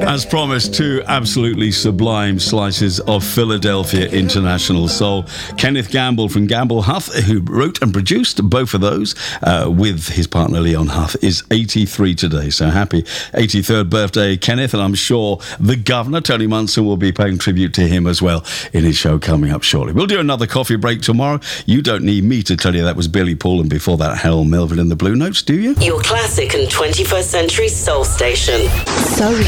As promised, two absolutely sublime slices of Philadelphia International Soul. Kenneth Gamble from Gamble Huth, who wrote and produced both of those with his partner Leon Huth, is 83 today. So happy 83rd birthday, Kenneth. And I'm sure the governor, Tony Munson, will be paying tribute to him as well in his show coming up shortly. We'll do another coffee break tomorrow. You don't need me to tell you that was Billy Paul, and before that, Harold Melvin and the Blue Notes, do you? Your classic and 21st century soul station. Solar.